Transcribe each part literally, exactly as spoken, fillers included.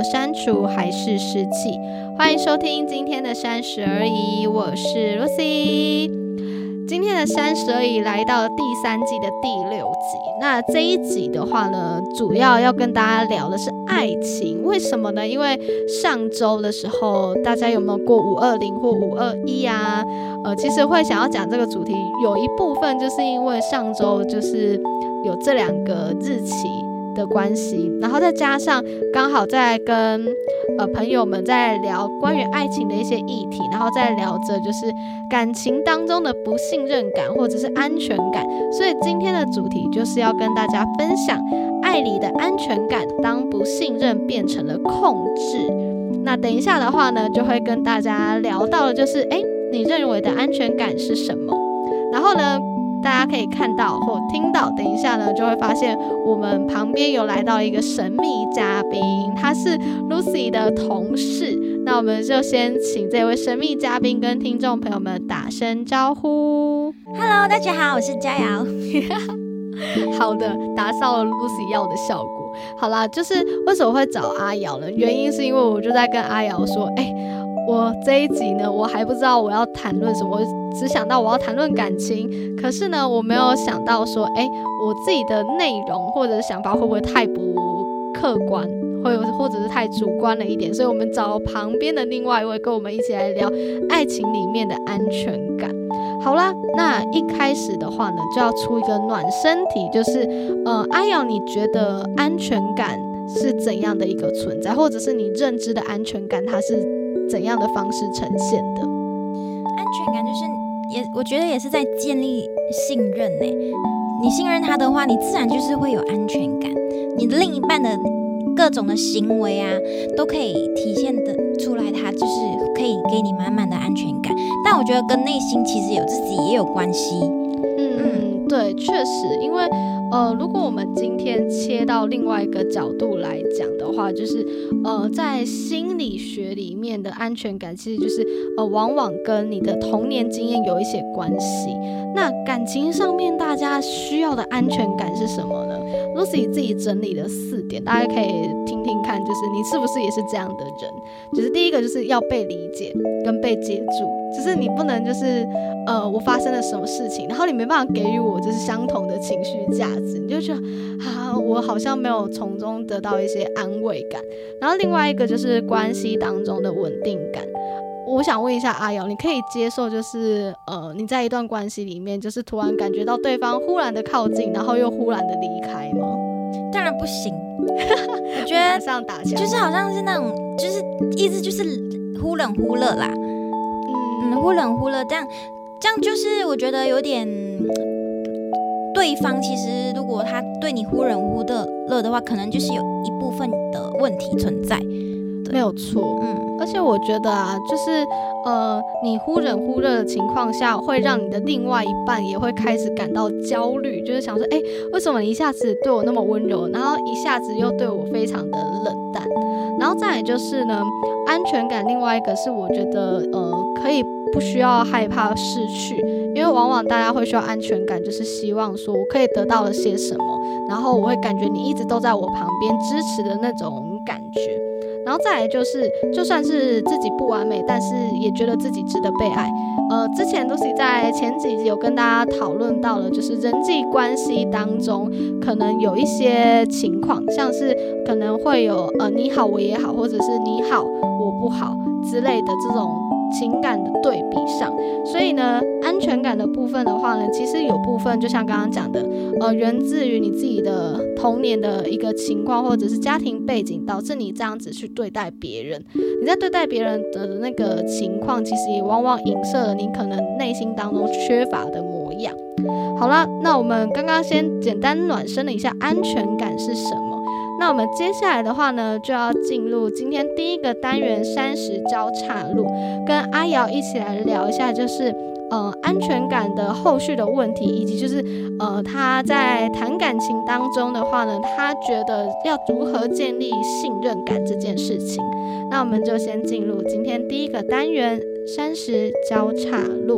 择删除还是失弃？欢迎收听今天的三十而已，我是 Lucy。今天的三十而已来到了第三季的第六集。那这一集的话呢，主要要跟大家聊的是爱情。为什么呢？因为上周的时候，大家有没有过五二零或五二一啊？呃，其实会想要讲这个主题，有一部分就是因为上周就是有这两个日期的关系，然后再加上刚好在跟呃朋友们在聊关于爱情的一些议题，然后再聊着就是感情当中的不信任感或者是安全感，所以今天的主题就是要跟大家分享爱里的安全感，当不信任变成了控制。那等一下的话呢，就会跟大家聊到的就是诶你认为的安全感是什么？然后呢，大家可以看到或听到，等一下呢就会发现我们旁边有来到一个神秘嘉宾，他是 Lucy 的同事。那我们就先请这位神秘嘉宾跟听众朋友们打声招呼。 Hello， 大家好，我是佳瑶。 好的，达到了 Lucy 要的效果。好啦，就是为什么会找阿瑶呢？原因是因为我就在跟阿瑶说，哎、欸我这一集呢，我还不知道我要谈论什么，我只想到我要谈论感情，可是呢，我没有想到说，哎，我自己的内容或者是想法会不会太不客观，或者或者是太主观了一点，所以我们找旁边的另外一位跟我们一起来聊爱情里面的安全感。好啦，那一开始的话呢，就要出一个暖身题，就是呃，阿瑶，你觉得安全感是怎样的一个存在，或者是你认知的安全感，它是怎样的方式呈现的？ 安全感就是也我觉得也是在建立信任耶。你信任他的话，你自然就是会有安全感，你的另一半的各种的行为啊都可以体现的出来，他就是可以给你满满的安全感。但我觉得跟内心其实有自己也有关系。 嗯嗯，对，确实，因为呃，如果我们今天切到另外一个角度来讲的话，就是呃，在心理学里面的安全感，其实就是呃，往往跟你的童年经验有一些关系。那感情上面大家需要的安全感是什么呢？ Lucy 自己整理了四点，大家可以听听看，就是你是不是也是这样的人？就是第一个就是要被理解跟被接住，就是你不能就是呃，我发生了什么事情，然后你没办法给予我就是相同的情绪价值，你就觉得啊，我好像没有从中得到一些安慰感。然后另外一个就是关系当中的稳定感。我想问一下阿瑶，你可以接受就是呃你在一段关系里面，就是突然感觉到对方忽然的靠近，然后又忽然的离开吗？ 当然不行。我觉得上打枪就是好像是那种，就是意思就是忽冷忽热啦。嗯，忽冷忽热，这样这样就是我觉得有点，对方其实如果他对你忽冷忽热的话，可能就是有一部分的问题存在。 没有错，嗯，而且我觉得啊，就是呃，你忽冷忽热的情况下，会让你的另外一半也会开始感到焦虑，就是想说，哎，为什么你一下子对我那么温柔，然后一下子又对我非常的冷淡？然后再来就是呢，安全感，另外一个是我觉得呃，可以不需要害怕失去，因为往往大家会需要安全感，就是希望说我可以得到了些什么，然后我会感觉你一直都在我旁边支持的那种感觉。然后再来就是，就算是自己不完美，但是也觉得自己值得被爱。呃，之前 Lucy 在前几集有跟大家讨论到了，就是人际关系当中可能有一些情况，像是可能会有呃你好我也好，或者是你好我不好之类的这种情感的对比上。所以呢，安全感的部分的话呢，其实有部分就像刚刚讲的，呃，源自于你自己的童年的一个情况，或者是家庭背景，导致你这样子去对待别人。你在对待别人的那个情况，其实也往往影射了你可能内心当中缺乏的模样。好啦，那我们刚刚先简单暖身了一下安全感是什么。那我们接下来的话呢，就要进入今天第一个单元三十交叉路，跟阿瑶一起来聊一下，就是呃安全感的后续的问题，以及就是呃他在谈感情当中的话呢，他觉得要如何建立信任感这件事情。那我们就先进入今天第一个单元三十交叉路。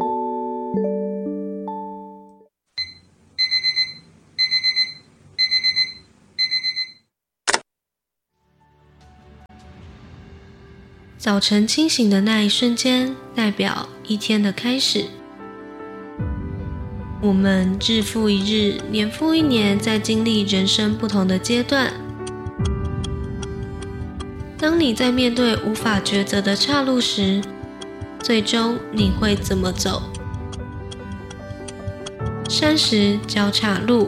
早晨清醒的那一瞬间，代表一天的开始。我们日复一日，年复一年，在经历人生不同的阶段。当你在面对无法抉择的岔路时，最终你会怎么走？三十交岔路。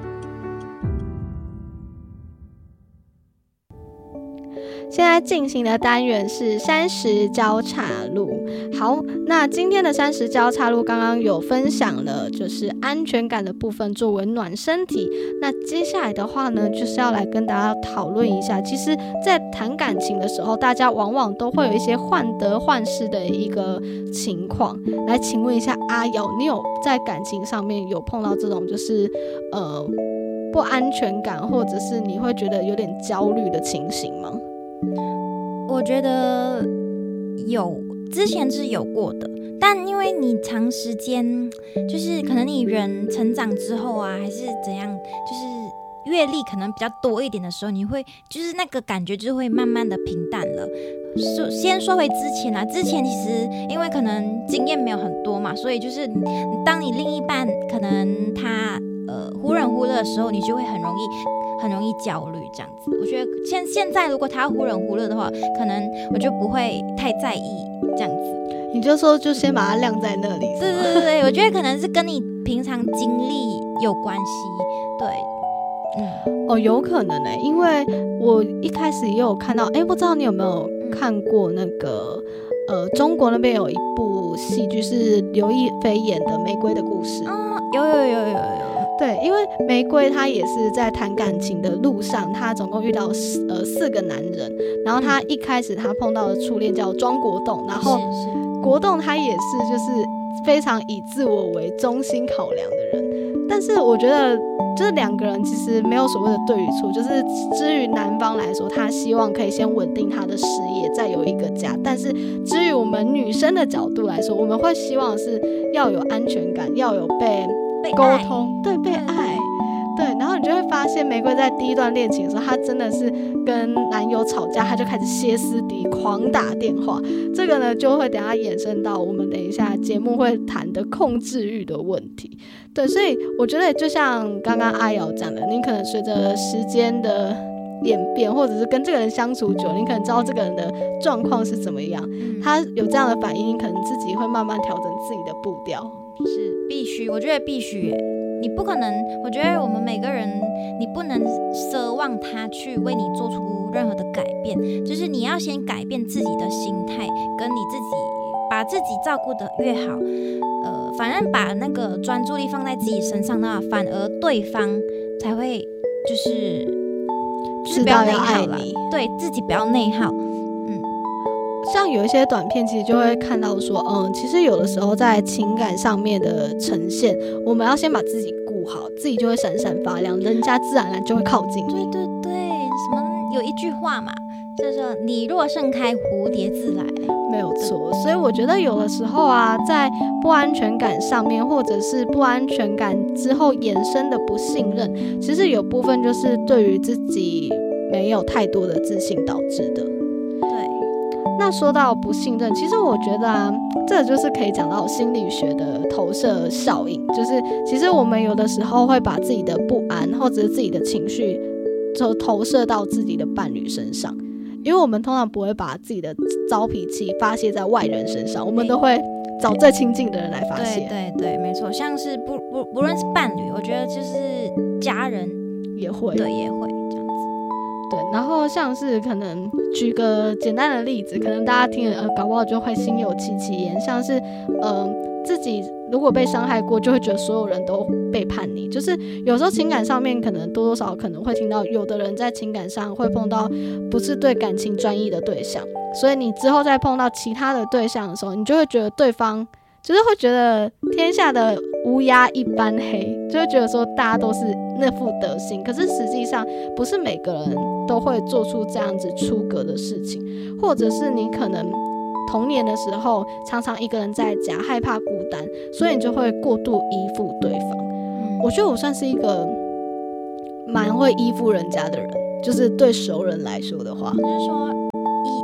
现在进行的单元是三十交叉路。好，那今天的三十交叉路刚刚有分享了，就是安全感的部分作为暖身体。那接下来的话呢，就是要来跟大家讨论一下，其实在谈感情的时候，大家往往都会有一些患得患失的一个情况。来，请问一下阿瑶，你有在感情上面有碰到这种就是呃不安全感，或者是你会觉得有点焦虑的情形吗？ 我觉得有，之前是有过的，但因为你长时间，就是可能你人成长之后啊，还是怎样，就是阅历可能比较多一点的时候，你会就是那个感觉就会慢慢的平淡了。说先说回之前啊，之前其实因为可能经验没有很多嘛，所以就是你当你另一半可能他呃忽冷忽热的时候，你就会很容易。很容易焦虑这样子，我觉得现现在如果他忽冷忽热的话，可能我就不会太在意这样子。 你就说就先把它晾在那里。 对对对对，我觉得可能是跟你平常经历有关系。对， 嗯，哦，有可能呢、欸，因为我一开始也有看到，哎，不知道你有没有看过那个、嗯、呃，中国那边有一部戏剧是刘亦菲演的《玫瑰的故事》。 嗯，有有有有有有。 对，因为玫瑰她也是在谈感情的路上，她总共遇到四呃四个男人，然后她一开始她碰到的初恋叫庄国栋，然后国栋他也是就是非常以自我为中心考量的人，但是我觉得这两个人其实没有所谓的对与错，就是至于男方来说，他希望可以先稳定他的事业，再有一个家，但是至于我们女生的角度来说，我们会希望是要有安全感，要有被沟通，对，被爱，对，然后你就会发现玫瑰在第一段恋情的时候，她真的是跟男友吵架，她就开始歇斯底里狂打电话，这个呢就会等一下衍生到我们等一下节目会谈的控制欲的问题。对，所以我觉得就像刚刚阿瑶讲的，你可能随着时间的演变，或者是跟这个人相处久，你可能知道这个人的状况是怎么样，他有这样的反应，你可能自己会慢慢调整自己的步调。 是必须，我觉得必须耶，你不可能，我觉得我们每个人，你不能奢望他去为你做出任何的改变，就是你要先改变自己的心态，跟你自己把自己照顾得越好，呃，反正把那个专注力放在自己身上的话，反而对方才会就是就是不要内耗了，对自己不要内耗。 像有一些短片其实就会看到说，嗯，其实有的时候在情感上面的呈现，我们要先把自己顾好，自己就会闪闪发亮，人家自然而然就会靠近你。 对对对，什么有一句话嘛，就是说你若盛开，蝴蝶自来， 没有错。所以我觉得有的时候啊，在不安全感上面，或者是不安全感之后衍生的不信任，其实有部分就是对于自己没有太多的自信导致的。那说到不信任，其实我觉得啊，这就是可以讲到心理学的投射效应，就是其实我们有的时候会把自己的不安或者是自己的情绪就投射到自己的伴侣身上，因为我们通常不会把自己的糟脾气发泄在外人身上，我们都会找最亲近的人来发泄。 对对对，没错，像是不不不论是伴侣，我觉得就是家人也会， 对也会。 对，然后像是可能举个简单的例子，可能大家听了呃，搞不好就会心有戚戚焉。像是呃自己如果被伤害过，就会觉得所有人都背叛你。就是有时候情感上面可能多多少少可能会听到，有的人在情感上会碰到不是对感情专一的对象，所以你之后再碰到其他的对象的时候，你就会觉得对方就是会觉得天下的乌鸦一般黑，就会觉得说大家都是那副德行，可是实际上不是每个人都会做出这样子出格的事情，或者是你可能童年的时候常常一个人在家，害怕孤单，所以你就会过度依附对方。嗯、我觉得我算是一个蛮会依附人家的人，就是对熟人来说的话， 就是说依算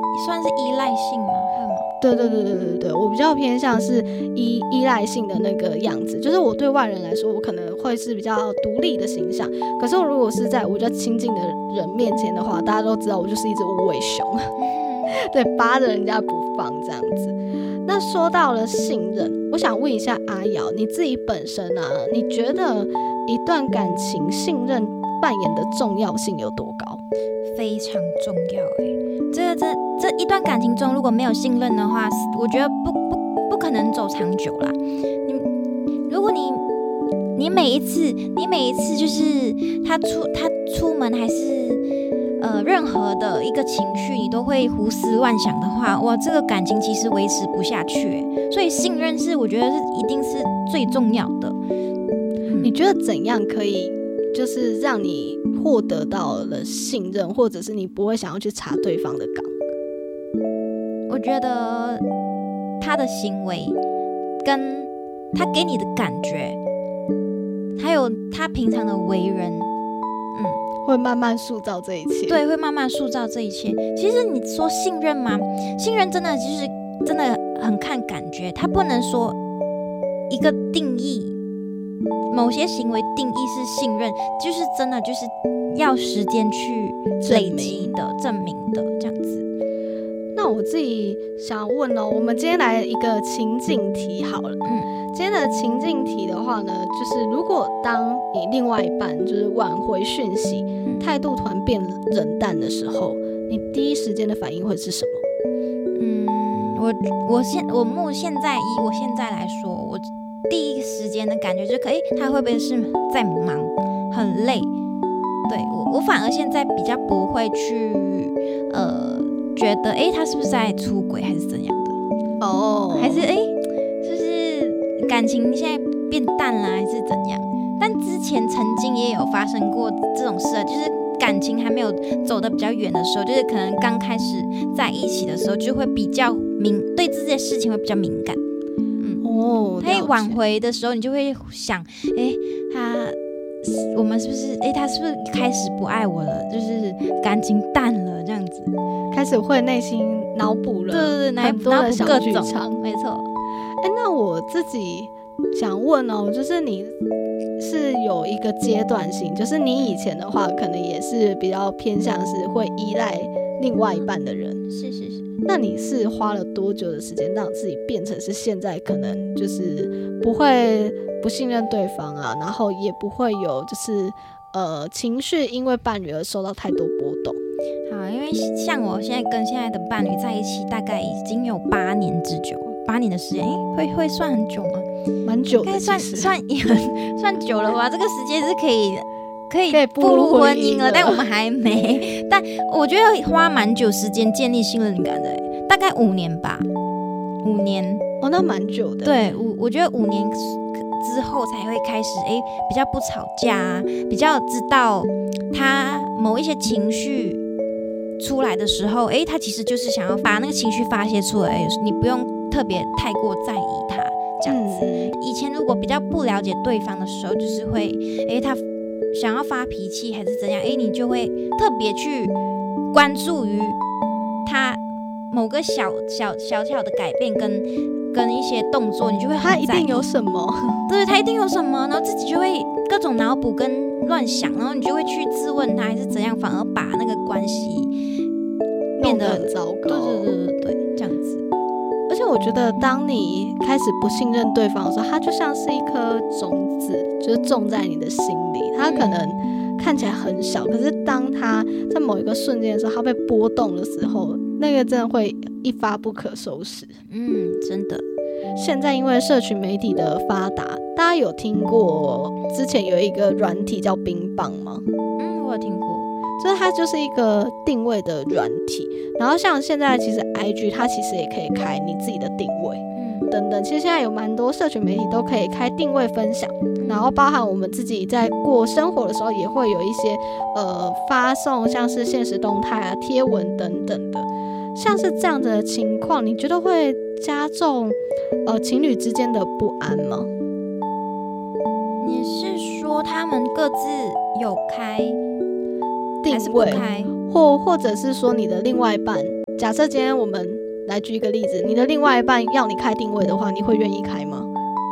是依赖性吗？会吗？ 对对对对对对，我比较偏向是依依赖性的那个样子，就是我对外人来说，我可能会是比较独立的形象，可是如果是在我比较亲近的人面前的话，大家都知道我就是一只无尾熊，对，扒着人家不放这样子。那说到了信任，我想问一下阿瑶，你自己本身啊，你觉得一段感情信任扮演的重要性有多高？ 非常重要哎、欸，这这这一段感情中如果没有信任的话，我觉得不不不可能走长久啦。你如果你你每一次你每一次就是他出他出门还是呃任何的一个情绪你都会胡思乱想的话，哇，这个感情其实维持不下去、欸。所以信任是我觉得是一定是最重要的。 嗯、你觉得怎样可以就是让你获得到了信任，或者是你不会想要去查对方的岗？ 我觉得他的行为跟他给你的感觉，还有他平常的为人，嗯， 会慢慢塑造这一切。 对，会慢慢塑造这一切。其实你说信任吗？信任真的就是真的很看感觉，他不能说一个定义。某些行为定义是信任，就是真的就是要时间去累积的、证明的这样子。 那我自己想问哦，我们今天来一个情境题好了。嗯，今天的情境题的话呢，就是如果当你另外一半就是挽回讯息，态度突然变冷淡的时候，你第一时间的反应会是什么？ 嗯，我我现我目现在以我现在来说，我。第一时间的感觉就可以，他会不会是在忙，很累？对我，我反而现在比较不会去，呃，觉得哎，他是不是在出轨还是怎样的？ 哦， oh. 还是哎，是不是感情现在变淡了，还是怎样？但之前曾经也有发生过这种事，就是感情还没有走得比较远的时候，就是可能刚开始在一起的时候，就会比较敏，对这些事情会比较敏感。 哦， 他一挽回的时候，你就会想，哎，他我们是不是，哎，他是不是开始不爱我了？就是感情淡了，这样子， 开始会内心脑补了， 对对对， 很多的小剧场， 没错。 哎，那我自己想问哦，就是你是有一个阶段性，就是你以前的话，可能也是比较偏向是会依赖另外一半的人， 是是是。 那你是花了多久的时间让自己变成是现在可能就是不会不信任对方啊，然后也不会有就是呃情绪因为伴侣而受到太多波动？ 好，因为像我现在跟现在的伴侣在一起，大概已经有八年之久，八年的时间，会会算很久吗？ 蛮久的， 应该算算算久了吧？这个时间是可以。可以步入婚姻了，但我们还没。但我觉得花蛮久时间建立信任感的，大概五年吧，五年哦，那蛮久的。 对，我我觉得五年之后才会开始，哎，比较不吵架啊，比较知道他某一些情绪出来的时候，哎，他其实就是想要把那个情绪发泄出来，你不用特别太过在意他这样子。嗯、以前如果比较不了解对方的时候，就是会，哎，他。想要发脾气还是怎样，哎，你就会特别去关注于他某个小小小小的改变跟跟一些动作，你就会很在意他一定有什么， 对，他一定有什么，然后自己就会各种脑补跟乱想，然后你就会去质问他还是怎样，反而把那个关系变得很糟糕。 对对对对对，这样子。 而且我觉得，当你开始不信任对方的时候，它就像是一颗种子，就是种在你的心里。它可能看起来很小，可是当它在某一个瞬间的时候，它被波动的时候，那个真的会一发不可收拾。 嗯，真的。 现在因为社群媒体的发达，大家有听过之前有一个软体叫冰棒吗？ 嗯，我有听过。 就是它就是一个定位的软体，然后像现在其实 I G 它其实也可以开你自己的定位，嗯，等等，其实现在有蛮多社群媒体都可以开定位分享，然后包含我们自己在过生活的时候也会有一些呃发送，像是限时动态啊、贴文等等的，像是这样的情况，你觉得会加重呃情侣之间的不安吗？ 你是说他们各自有开？ 定位，或或者是说你的另外一半假设今天我们来举一个例子，你的另外一半要你开定位的话，你会愿意开吗？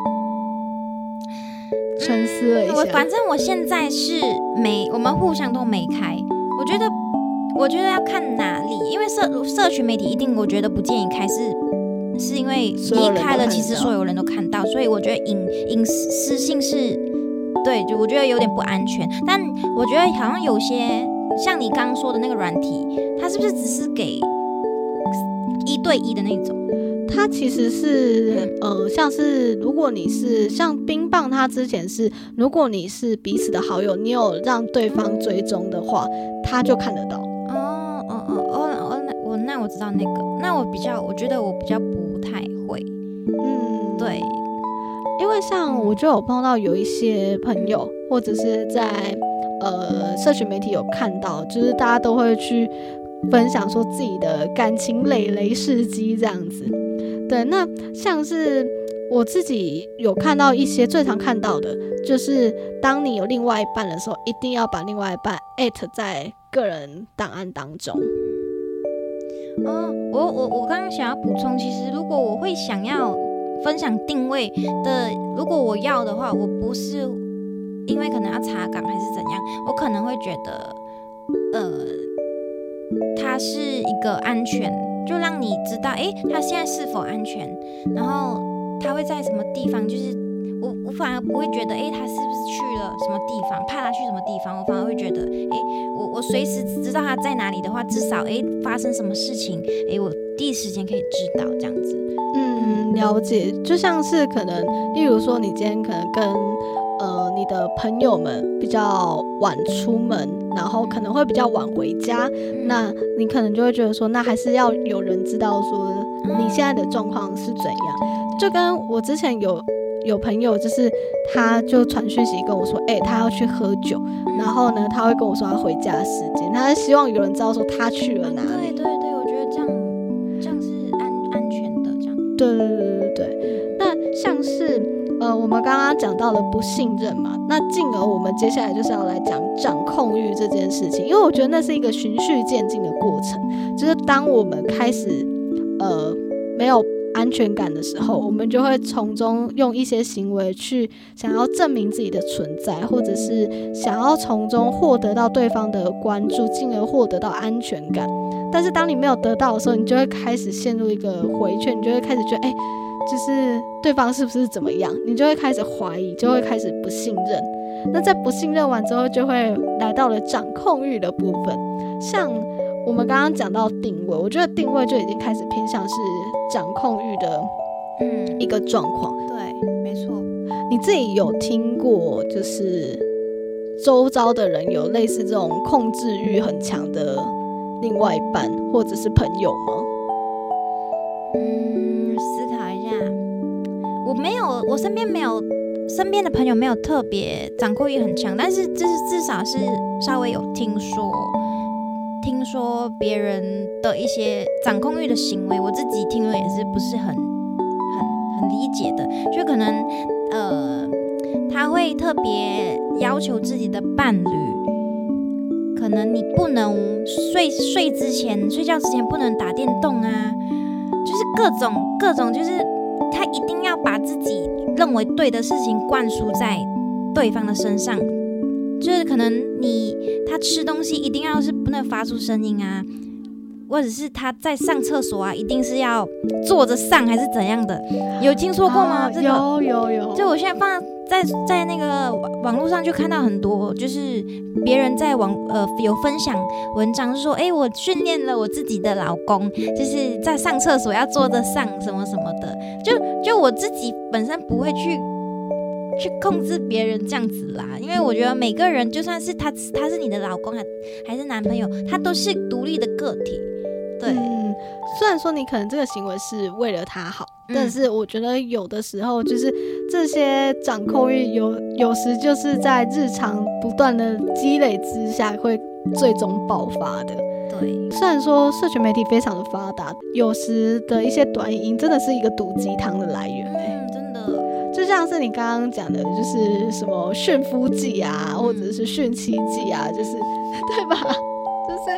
沉思了一下、 嗯、我反正我现在是没，我们互相都没开。我觉得，我觉得要看哪里，因为社社群媒体一定，我觉得不建议开是，是因为你一开了，其实所有人都看到，所以我觉得隐隐私性是，对，就我觉得有点不安全。但我觉得好像有些像你刚刚说的那个软体，它是不是只是给一对一的那种？ 它其实是呃，像是如果你是像冰棒，它之前是如果你是彼此的好友，你有让对方追踪的话，他就看得到。 哦哦哦哦哦，那我那我知道那个，那我比较，我觉得我比较不太会。嗯，对， 因为像我就有碰到有一些朋友，或者是在呃社群媒体有看到，就是大家都会去分享说自己的感情累累事迹这样子。对，那像是我自己有看到一些最常看到的，就是当你有另外一半的时候，一定要把另外一半 at 在个人档案当中。 嗯，我我我刚刚想要补充，其实如果我会想要分享定位的，如果我要的话，我不是因为可能要查岗还是怎样，我可能会觉得，呃，它是一个安全。就让你知道，哎、欸，他现在是否安全，然后他会在什么地方，就是我我反而不会觉得，哎、欸，他是不是去了什么地方，怕他去什么地方，我反而会觉得，哎、欸，我我随时知道他在哪里的话，至少，哎、欸，发生什么事情，哎、欸，我第一时间可以知道这样子。 嗯，了解，就像是可能，例如说，你今天可能跟呃你的朋友们比较晚出门，然后可能会比较晚回家，嗯、那你可能就会觉得说，那还是要有人知道说你现在的状况是怎样。嗯、就跟我之前有有朋友，就是他就传讯息跟我说，哎、欸，他要去喝酒，嗯、然后呢，他会跟我说他回家的时间，他希望有人知道说他去了哪里。 对对对，我觉得这样这样是安安全的，这样。 对对对对对，那像是。呃，我们刚刚讲到了不信任嘛，那进而我们接下来就是要来讲掌控欲这件事情，因为我觉得那是一个循序渐进的过程，就是当我们开始呃没有安全感的时候，我们就会从中用一些行为去想要证明自己的存在，或者是想要从中获得到对方的关注，进而获得到安全感。但是当你没有得到的时候，你就会开始陷入一个回圈，你就会开始觉得，哎、欸。就是对方是不是怎么样，你就会开始怀疑，就会开始不信任。那在不信任完之后，就会来到了掌控欲的部分。像我们刚刚讲到定位，我觉得定位就已经开始偏向是掌控欲的嗯一个状况。 对，没错。 你自己有听过就是周遭的人有类似这种控制欲很强的另外一半或者是朋友吗？ 嗯，思考一下，我没有，我身边没有，身边的朋友没有特别掌控欲很强，但是至至少是稍微有听说，听说别人的一些掌控欲的行为，我自己听了也是不是很很很理解的，就可能呃，他会特别要求自己的伴侣，可能你不能睡睡之前睡觉之前不能打电动啊。就是各种各种，就是他一定要把自己认为对的事情灌输在对方的身上，就是可能你他吃东西一定要是不能发出声音啊，或者是他在上厕所啊，一定是要坐着上还是怎样的？有听说过吗？ 啊、 这个有有有。 就我现在放在在那个网络上就看到很多，就是别人在网呃有分享文章说，哎、欸，我训练了我自己的老公，就是在上厕所要坐着上什么什么的。就就我自己本身不会去去控制别人这样子啦，因为我觉得每个人就算是他他是你的老公还还是男朋友，他都是独立的个体。对， 嗯，虽然说你可能这个行为是为了他好，嗯、但是我觉得有的时候就是这些掌控欲有有时就是在日常不断的积累之下会最终爆发的。 对， 虽然说社群媒体非常的发达，有时的一些短影音真的是一个毒鸡汤的来源、欸。 嗯，真的。 就像是你刚刚讲的，就是什么驯夫记啊，或者是驯妻记啊，就是对吧？就是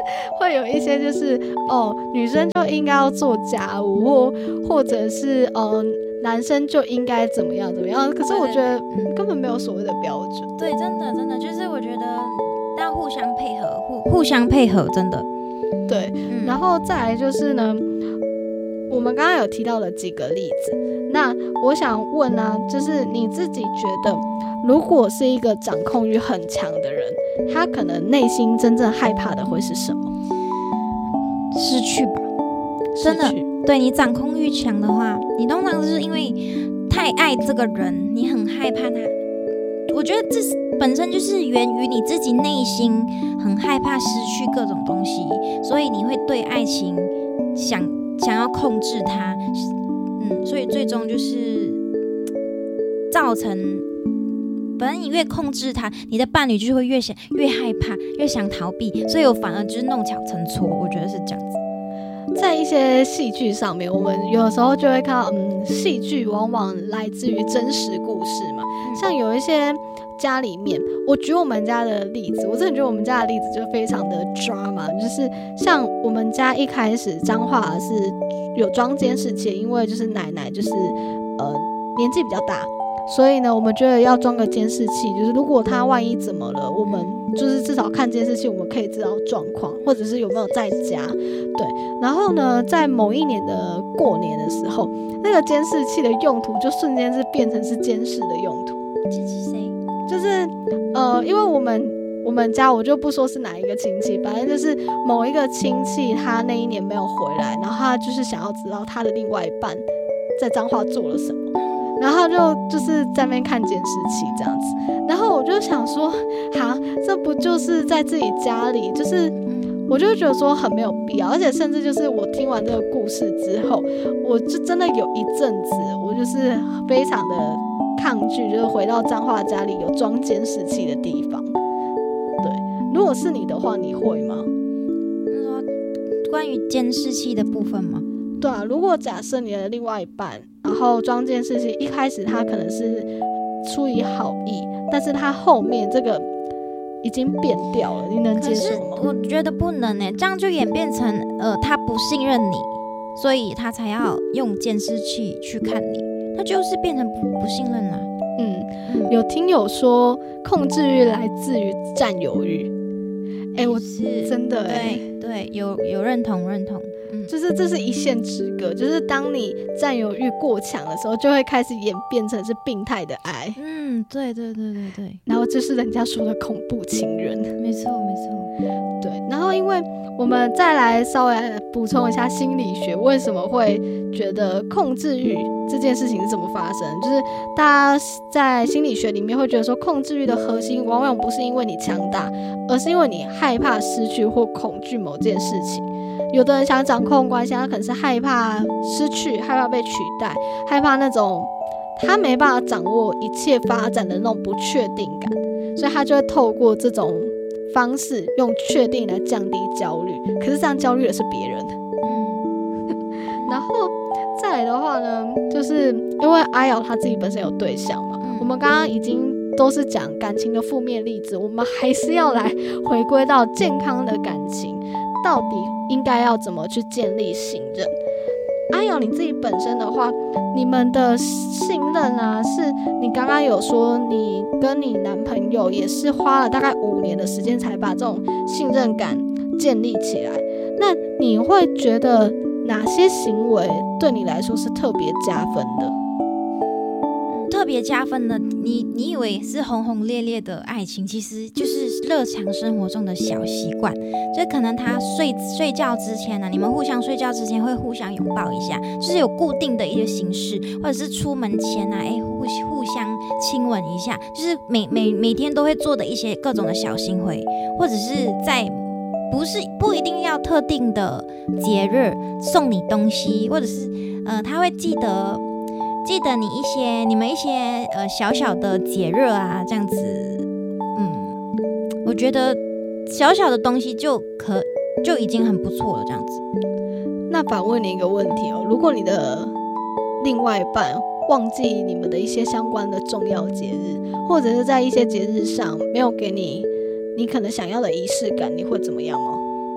会有一些就是哦，女生就应该要做家务，或或者是呃，男生就应该怎么样怎么样。可是我觉得嗯，根本没有所谓的标准。 对，真的真的就是我觉得要互相配合，互互相配合，真的。 对，嗯、然后再来就是呢，我们刚刚有提到了几个例子。那我想问呢、啊，就是你自己觉得，如果是一个掌控欲很强的人，他可能内心真正害怕的会是什么？ 失去吧，真的。对，你掌控欲强的话，你通常是因为太爱这个人，你很害怕他。我觉得这本身就是源于你自己内心很害怕失去各种东西，所以你会对爱情想想要控制它。嗯，所以最终就是造成，反正你越控制他，你的伴侣就会越想越害怕，越想逃避，所以我反而就是弄巧成拙，我觉得是这样子。 在一些戏剧上面，我们有时候就会看到，嗯，戏剧往往来自于真实故事嘛，嗯、像有一些家里面，我举我们家的例子，我真的觉得我们家的例子就非常的 drama， 就是像我们家一开始彰化是有装监视器，因为就是奶奶就是呃年纪比较大，所以呢我们觉得要装个监视器，就是如果他万一怎么了，我们就是至少看监视器我们可以知道状况，或者是有没有在家。对，然后呢在某一年的过年的时候，那个监视器的用途就瞬间是变成是监视的用途。 这是谁？ 就是呃因为我们我们家我就不说是哪一个亲戚，反正就是某一个亲戚他那一年没有回来，然后他就是想要知道他的另外一半在彰化做了什么，然后就就是在那边看监视器这样子，然后我就想说，哈，这不就是在自己家里，就是我就觉得说很没有必要，而且甚至就是我听完这个故事之后，我就真的有一阵子我就是非常的抗拒，就是回到彰化家里有装监视器的地方。对，如果是你的话，你会吗？ 你说关于监视器的部分吗？ 对啊，如果假设你的另外一半，然后装监视器，一开始他可能是出于好意，但是他后面这个已经变掉了，你能接受吗？ 可是我觉得不能欸，这样就演变成呃他不信任你，所以他才要用监视器去看你，他就是变成 不, 不信任了。 嗯，嗯有听友说控制欲来自于占有欲，哎、欸，我是真的哎、 欸，对对，有有认同认同。 就是这是一线之隔，就是当你占有欲过强的时候，就会开始演变成是病态的爱。 嗯，对对对对对。 然后这是人家说的恐怖情人。 没错没错。 对，然后因为我们再来稍微补充一下心理学，为什么会觉得控制欲这件事情是怎么发生？就是大家在心理学里面会觉得说，控制欲的核心往往不是因为你强大，而是因为你害怕失去或恐惧某件事情。有的人想掌控关系，他可能是害怕失去，害怕被取代，害怕那种他没办法掌握一切发展的那种不确定感，所以他就会透过这种方式用确定来降低焦虑。可是这样焦虑的是别人。嗯，然后再来的话呢，就是因为阿瑶他自己本身有对象嘛，嗯、我们刚刚已经都是讲感情的负面例子，我们还是要来回归到健康的感情。到底应该要怎么去建立信任？阿瑶你自己本身的话，你们的信任啊，是你刚刚有说你跟你男朋友也是花了大概五年的时间才把这种信任感建立起来，那你会觉得哪些行为对你来说是特别加分的？ 特别加分的，你你以为是轰轰烈烈的爱情，其实就是日常生活中的小习惯。就可能他睡睡觉之前呢、啊，你们互相睡觉之前会互相拥抱一下，就是有固定的一个形式，或者是出门前啊，哎互互相亲吻一下，就是每每每天都会做的一些各种的小行为，或者是在不是不一定要特定的节日送你东西，或者是呃他会记得。记得你一些你们一些呃小小的节日啊，这样子，嗯，我觉得小小的东西就可就已经很不错了，这样子。 那反问你一个问题哦，如果你的另外一半忘记你们的一些相关的重要节日，或者是在一些节日上没有给你你可能想要的仪式感，你会怎么样吗？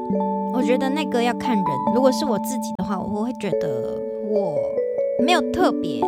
我觉得那个要看人。如果是我自己的话，我会觉得我没有特别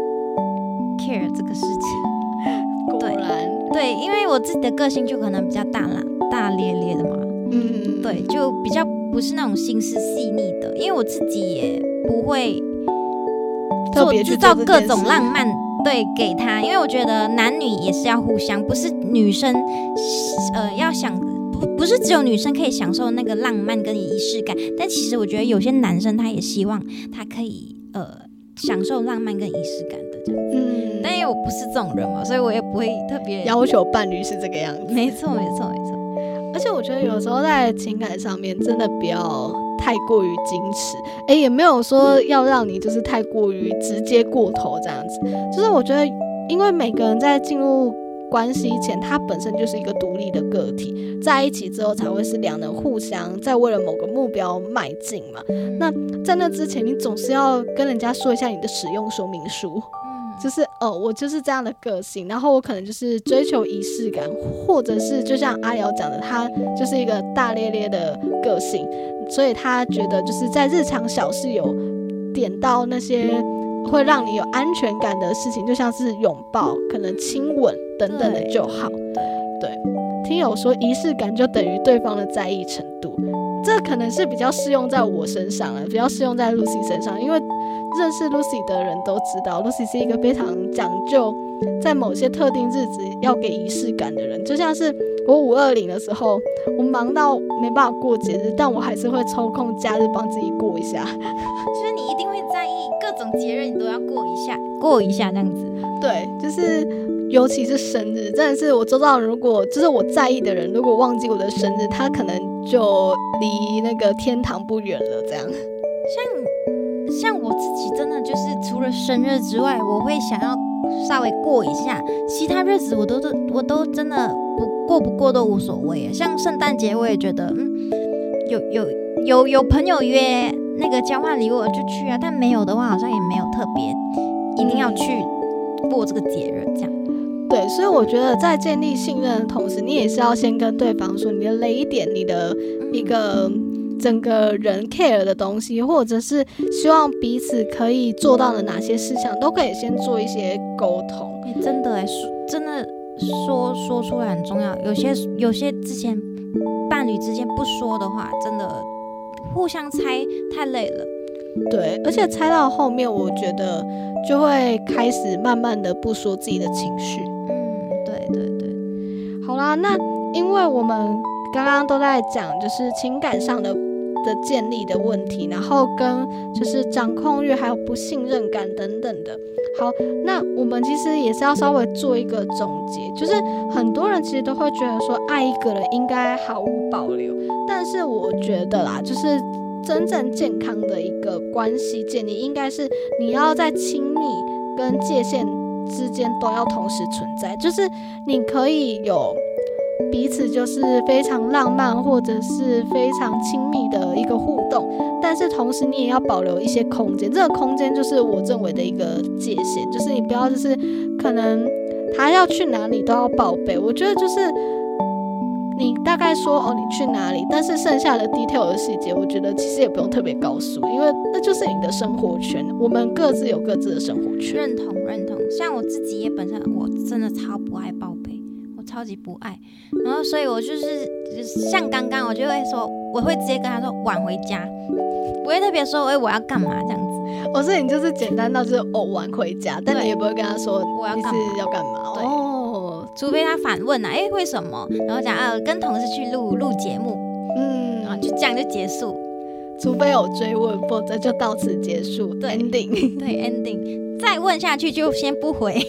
care 这个事情。 果然， 对，因为我自己的个性就可能比较大啦，大咧咧的嘛。 嗯， 对，就比较不是那种心思细腻的，因为我自己也不会特别去制造各种浪漫。对，给他，因为我觉得男女也是要互相，不是女生，呃，要想不不是只有女生可以享受那个浪漫跟仪式感，但其实我觉得有些男生他也希望他可以呃享受浪漫跟仪式感的这样子。嗯，但因为我不是这种人嘛，所以我也不会特别要求伴侣是这个样子。 没错，没错，没错。 而且我觉得有时候在情感上面真的不要太过于矜持，哎，也没有说要让你就是太过于直接过头这样子。就是我觉得，因为每个人在进入关系前，他本身就是一个独立的个体，在一起之后才会是两人互相在为了某个目标迈进嘛。那在那之前，你总是要跟人家说一下你的使用说明书。就是哦，我就是这样的个性，然后我可能就是追求仪式感，或者是就像阿瑶讲的，他就是一个大咧咧的个性，所以他觉得就是在日常小事有点到那些会让你有安全感的事情，就像是拥抱、可能亲吻等等的就好。对，听友说仪式感就等于对方的在意程度，这可能是比较适用在我身上了，比较适用在 Lucy 身上，因为认识 Lucy 的人都知道 Lucy 是一个非常讲究在某些特定日子要给仪式感的人。就像是我五二零的时候，我忙到没办法过节日，但我还是会抽空假日帮自己过一下。 就是你一定会在意各种节日，你都要过一下过一下这样子。 对，就是尤其是生日，真的是我周遭如果就是我在意的人，如果忘记我的生日，他可能就离那个天堂不远了这样。 像像我自己真的就是除了生日之外，我会想要稍微过一下，其他日子我都都我都真的不过不过都无所谓。像圣诞节我也觉得嗯有有有有朋友约那个交换礼物我就去啊，但没有的话好像也没有特别一定要去过这个节日这样。 对，所以我觉得在建立信任的同时，你也是要先跟对方说你的雷点，你的一个整个人 care 的东西，或者是希望彼此可以做到的哪些事项，都可以先做一些沟通。 欸、真的哎，真的说说出来很重要。有些有些之前伴侣之间不说的话，真的互相猜太累了。 对，而且猜到后面，我觉得就会开始慢慢的不说自己的情绪。 嗯，对对对。 好啦，那因为我们刚刚都在讲就是情感上的的建立的问题，然后跟就是掌控欲还有不信任感等等的。好，那我们其实也是要稍微做一个总结，就是很多人其实都会觉得说爱一个人应该毫无保留，但是我觉得啦，就是真正健康的一个关系建立，应该是你要在亲密跟界限之间都要同时存在，就是你可以有彼此就是非常浪漫或者是非常亲密的一个互动，但是同时你也要保留一些空间，这个空间就是我认为的一个界限，就是你不要就是可能他要去哪里都要报备，我觉得就是你大概说哦你去哪里，但是剩下的 detail 的细节我觉得其实也不用特别告诉，因为那就是你的生活圈，我们各自有各自的生活圈。 认同认同，像我自己也本身我真的超不爱报备，我超级不爱，然后所以我就是像刚刚我就会说，我会直接跟他说晚回家，不会特别说哎我要干嘛这样子。 我说你就是简单到就是哦晚回家，但你也不会跟他说我要干嘛， 你是要干嘛。 对哦， 除非他反问啊，哎、欸、为什么？然后讲啊跟同事去录录节目，嗯，然后就这样就结束。 除非有追问，否则就到此结束。 对 ending， 对 ending， 再问下去就先不回。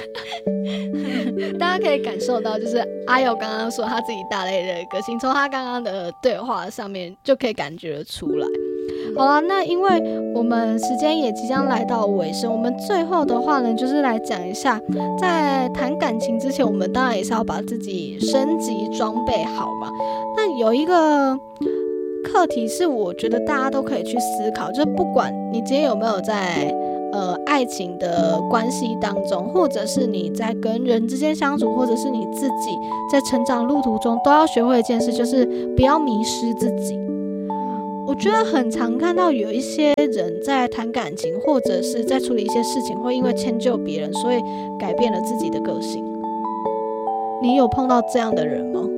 大家可以感受到，就是阿友刚刚说他自己大咧咧的个性，从他刚刚的对话上面就可以感觉得出来。好了，那因为我们时间也即将来到尾声，我们最后的话呢，就是来讲一下，在谈感情之前，我们当然也是要把自己升级装备好嘛。那有一个课题是我觉得大家都可以去思考，就是不管你今天有没有在呃爱情的关系当中，或者是你在跟人之间相处，或者是你自己在成长路途中，都要学会一件事，就是不要迷失自己。 觉得很常看到有一些人在谈感情或者是在处理一些事情，会因为迁就别人，所以改变了自己的个性。你有碰到这样的人吗？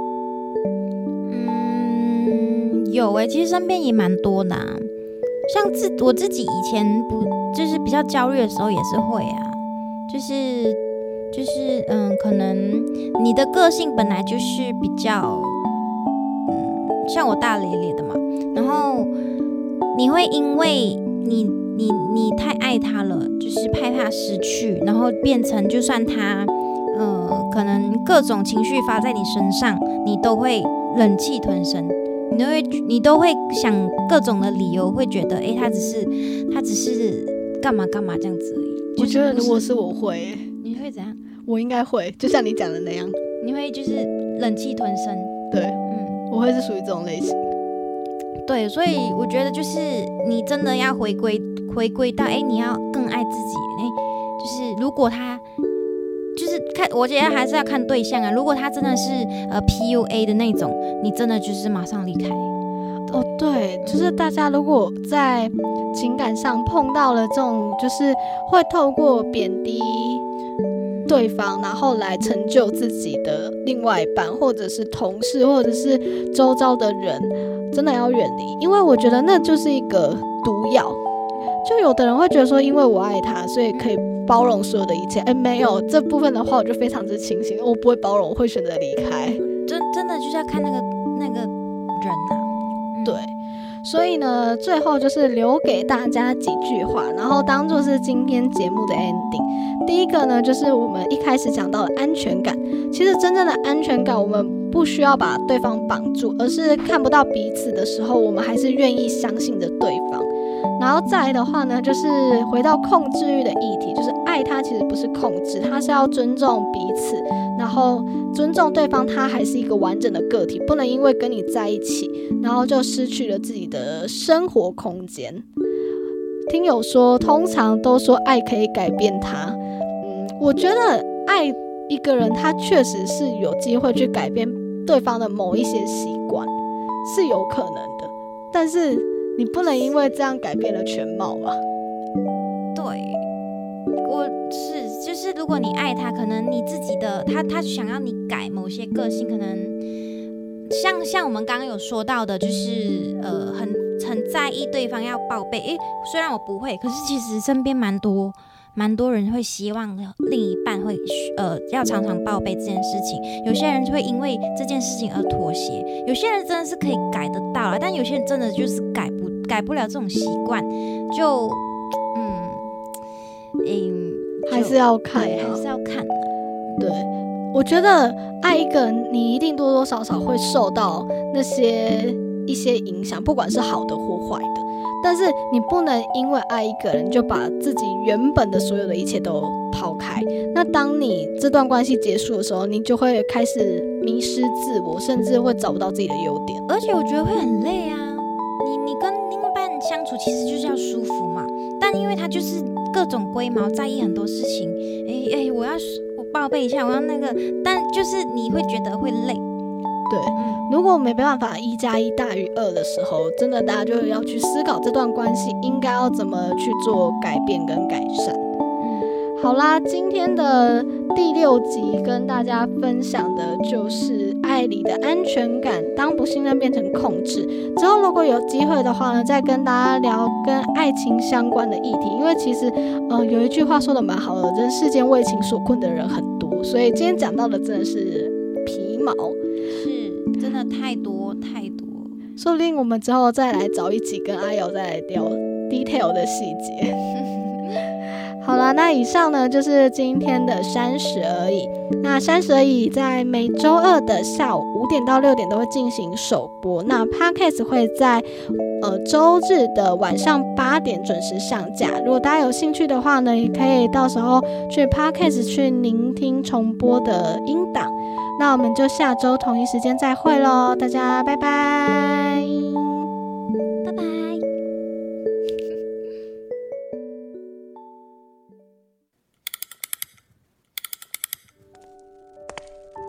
嗯，有诶、欸，其实身边也蛮多的、啊。像自我自己以前不就是比较焦虑的时候也是会啊，就是就是嗯，可能你的个性本来就是比较嗯，像我大咧咧的嘛，然后你会因为你你你太爱他了，就是害怕失去，然后变成就算他呃可能各种情绪发在你身上，你都会忍气吞声。你都会，你都会想各种的理由，会觉得，哎、欸，他只是，他只是干嘛干嘛这样子而已。 我觉得如果是我会、欸， 你会怎样？ 我应该会，就像你讲的那样， 你会就是忍气吞声。 对，嗯，我会是属于这种类型。 对，所以我觉得就是你真的要回归，回归到，哎、欸，你要更爱自己。哎、欸，就是如果他。就是看，我觉得还是要看对象啊。如果他真的是呃 P U A 的那种，你真的就是马上离开。 哦，对，就是大家如果在情感上碰到了这种，就是会透过贬低对方，然后来成就自己的另外一半，或者是同事，或者是周遭的人，真的要远离，因为我觉得那就是一个毒药。就有的人会觉得说，因为我爱他，所以可以包容所有的一切。哎，没有这部分的话，我就非常之清醒，我不会包容，我会选择离开。 真真的就是要看那个那个人啊。 嗯、对，所以呢，最后就是留给大家几句话，然后当做是今天节目的 ending。第一个呢，就是我们一开始讲到的安全感。其实真正的安全感，我们不需要把对方绑住，而是看不到彼此的时候，我们还是愿意相信着对方。然后再来的话呢，就是回到控制欲的议题，就是爱他其实不是控制，他是要尊重彼此，然后尊重对方，他还是一个完整的个体，不能因为跟你在一起，然后就失去了自己的生活空间。听友说，通常都说爱可以改变他，嗯，我觉得爱一个人，他确实是有机会去改变对方的某一些习惯，是有可能的，但是你不能因为这样改变了全貌吧？ 对，我是就是，如果你爱他，可能你自己的他他想要你改某些个性，可能像像我们刚刚有说到的，就是呃很很在意对方要报备。诶，虽然我不会，可是其实身边蛮多蛮多人会希望另一半会呃要常常报备这件事情。有些人会因为这件事情而妥协，有些人真的是可以改得到啦，但有些人真的就是改不改不了这种习惯，就嗯嗯还是要看、啊， 还是要看。 对，我觉得爱一个人，你一定多多少少会受到那些一些影响，不管是好的或坏的。但是你不能因为爱一个人就把自己原本的所有的一切都抛开。那当你这段关系结束的时候，你就会开始迷失自我，甚至会找不到自己的优点。 而且我觉得会很累啊。你你跟另一半相处其实就是要舒服嘛，但因为他就是各种龟毛，在意很多事情。哎哎，我要我报备一下，我要那个，但就是你会觉得会累。 对，如果没办法一加一大于二的时候，真的大家就要去思考这段关系应该要怎么去做改变跟改善。嗯，好啦，今天的第六集跟大家分享的就是爱里的安全感，当不信任变成控制之后，如果有机会的话呢，再跟大家聊跟爱情相关的议题。因为其实呃有一句话说的蛮好的，人世间为情所困的人很多，所以今天讲到的真的是皮毛， 是真的太多太多。 说不定我们之后再来找一集跟阿瑶再来聊 detail 的细节。好了，那以上呢就是今天的三十而已。那三十而已在每周二的下午五点到六点都会进行首播，那 Podcast 会在呃周日的晚上八点准时上架。如果大家有兴趣的话呢，也可以到时候去 Podcast 去聆听重播的音档。那我们就下周同一时间再会咯，大家拜拜， 拜拜。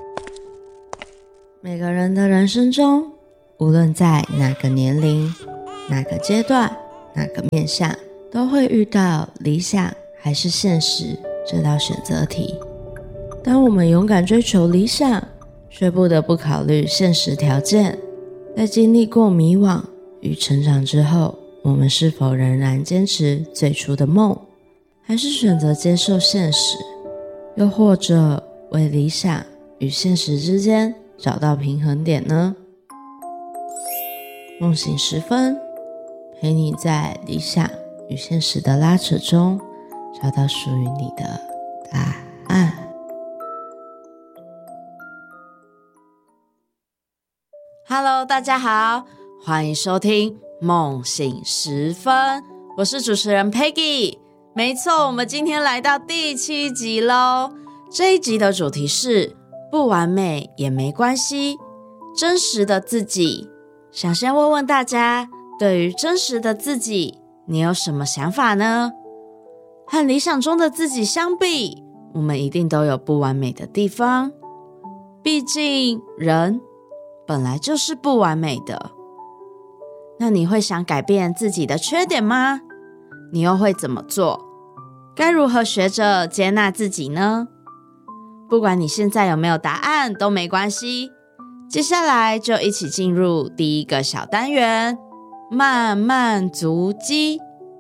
每个人的人生中，无论在哪个年龄， 哪个阶段、哪个面向都会遇到理想还是现实这道选择题。当我们勇敢追求理想，却不得不考虑现实条件，在经历过迷惘与成长之后，我们是否仍然坚持最初的梦，还是选择接受现实，又或者为理想与现实之间找到平衡点呢？梦醒时分，陪你在理想与现实的拉扯中，找到属于你的答案。 Hello， 大家好，欢迎收听梦醒时分，我是主持人 Peggy。没错，我们今天来到第七集咯。这一集的主题是不完美也没关系，真实的自己。想先问问大家，对于真实的自己，你有什么想法呢？和理想中的自己相比，我们一定都有不完美的地方，毕竟人本来就是不完美的。那你会想改变自己的缺点吗？你又会怎么做？该如何学着接纳自己呢？不管你现在有没有答案都没关系，接下来就一起进入第一个小单元，慢慢足迹。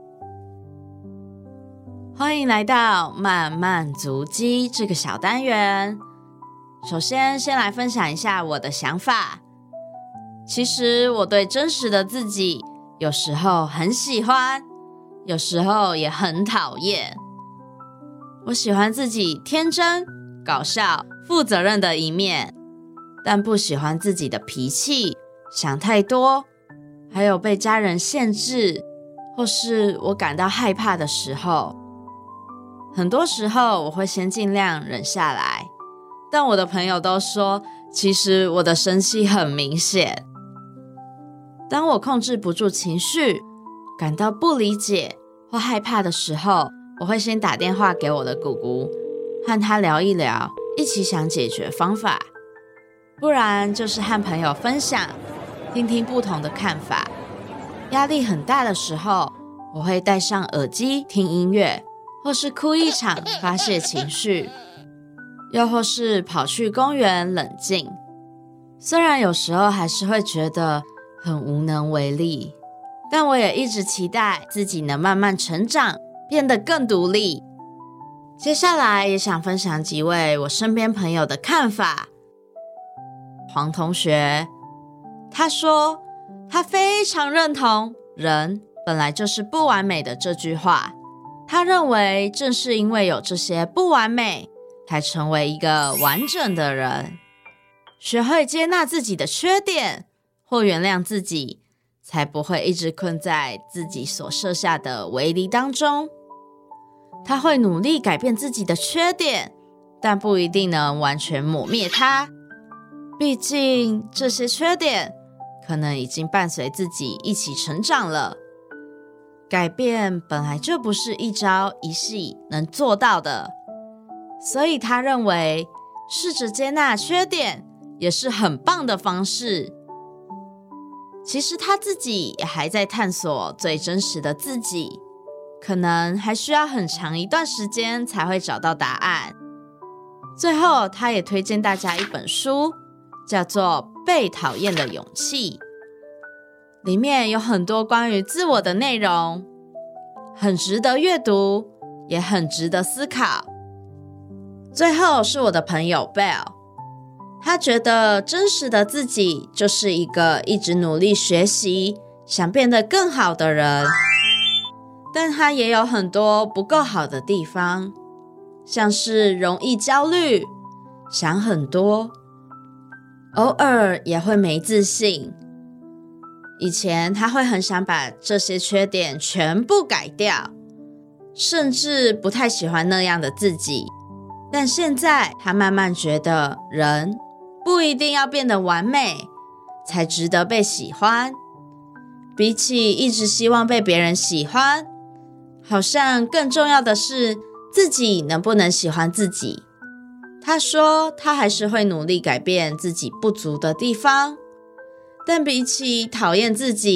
欢迎来到慢慢足迹这个小单元。首先，先来分享一下我的想法。其实我对真实的自己，有时候很喜欢，有时候也很讨厌。我喜欢自己天真、搞笑、负责任的一面，但不喜欢自己的脾气、想太多，还有被家人限制，或是我感到害怕的时候。很多时候我会先尽量忍下来，但我的朋友都说，其实我的生气很明显。当我控制不住情绪，感到不理解或害怕的时候，我会先打电话给我的姑姑，和她聊一聊，一起想解决方法。不然就是和朋友分享，听听不同的看法。压力很大的时候，我会戴上耳机听音乐，或是哭一场发泄情绪，又或是跑去公园冷静。虽然有时候还是会觉得很无能为力，但我也一直期待自己能慢慢成长，变得更独立。接下来也想分享几位我身边朋友的看法。黄同学，他说他非常认同人本来就是不完美的这句话。他认为正是因为有这些不完美，才成为一个完整的人。学会接纳自己的缺点，或原谅自己，才不会一直困在自己所设下的围篱当中。他会努力改变自己的缺点，但不一定能完全抹灭它。毕竟这些缺点可能已经伴随自己一起成长了。改变本来就不是一朝一夕能做到的，所以他认为试着接纳缺点也是很棒的方式。其实他自己也还在探索最真实的自己，可能还需要很长一段时间才会找到答案。最后，他也推荐大家一本书，叫做《被讨厌的勇气》，里面有很多关于自我的内容，很值得阅读，也很值得思考。最后是我的朋友 Bell， 他觉得真实的自己就是一个一直努力学习，想变得更好的人，但他也有很多不够好的地方，像是容易焦虑，想很多，偶尔也会没自信。以前他会很想把这些缺点全部改掉，甚至不太喜欢那样的自己。但现在他慢慢觉得，人不一定要变得完美才值得被喜欢。比起一直希望被别人喜欢，好像更重要的是自己能不能喜欢自己。他说他还是会努力改变自己不足的地方，但比起讨厌自己，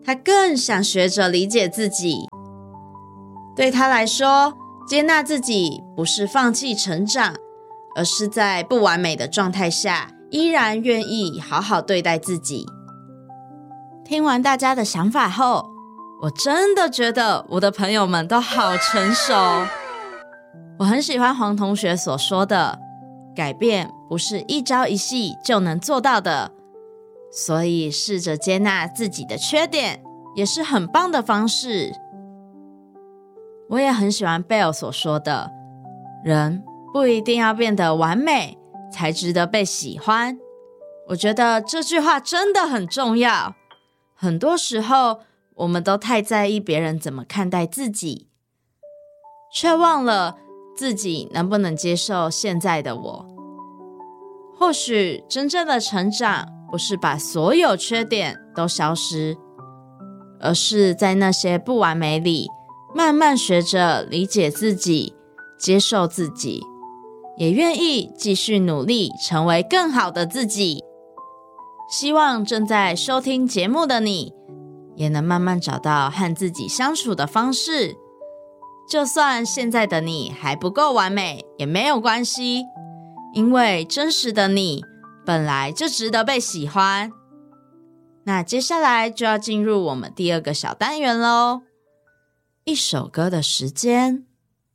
他更想学着理解自己。对他来说，接纳自己不是放弃成长，而是在不完美的状态下，依然愿意好好对待自己。听完大家的想法后，我真的觉得我的朋友们都好成熟。我很喜欢黄同学所说的，改变不是一朝一夕就能做到的，所以试着接纳自己的缺点也是很棒的方式。我也很喜欢 Bell 所说的，人不一定要变得完美才值得被喜欢。我觉得这句话真的很重要。很多时候我们都太在意别人怎么看待自己，却忘了自己能不能接受现在的我。或许真正的成长不是把所有缺点都消失，而是在那些不完美里慢慢学着理解自己，接受自己，也愿意继续努力成为更好的自己。希望正在收听节目的你，也能慢慢找到和自己相处的方式。就算现在的你还不够完美，也没有关系，因为真实的你本来就值得被喜欢。那接下来就要进入我们第二个小单元咯，一首歌的时间。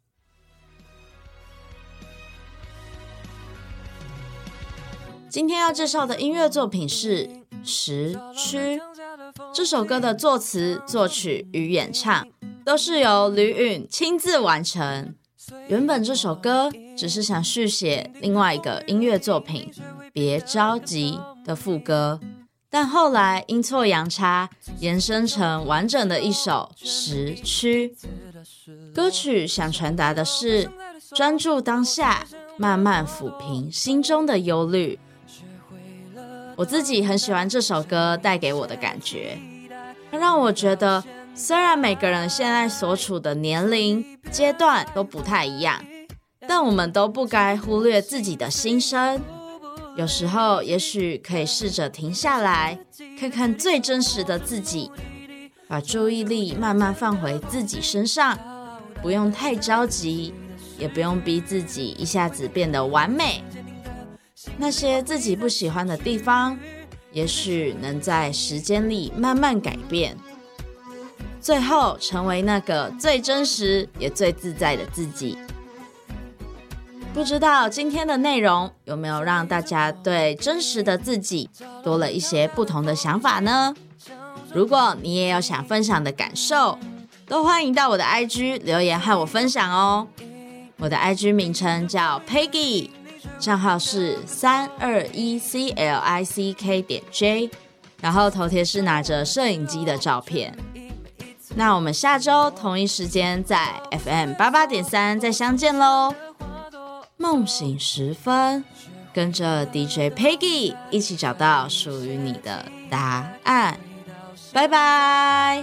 今天要介绍的音乐作品是《时区》。这首歌的作词、作曲与演唱都是由吕允亲自完成。原本这首歌只是想续写另外一个音乐作品《别着急》的副歌，但后来阴错阳差延伸成完整的一首《时区》。歌曲想传达的是专注当下，慢慢抚平心中的忧虑。我自己很喜欢这首歌带给我的感觉，它让我觉得虽然每个人现在所处的年龄阶段都不太一样，但我们都不该忽略自己的心声。有时候也许可以试着停下来，看看最真实的自己，把注意力慢慢放回自己身上，不用太着急，也不用逼自己一下子变得完美。那些自己不喜欢的地方，也许能在时间里慢慢改变，最后成为那个最真实也最自在的自己。不知道今天的内容有没有让大家对真实的自己多了一些不同的想法呢？如果你也有想分享的感受，都欢迎到我的 I G 留言和我分享哦。我的 I G 名称叫 Peggy， 账号是三二一 C L I C K 点 J， 然后头贴是拿着摄影机的照片。那我们下周同一时间在 F M 八八点三 再相见咯。梦醒时分，跟着 D J Peggy 一起找到属于你的答案。拜拜。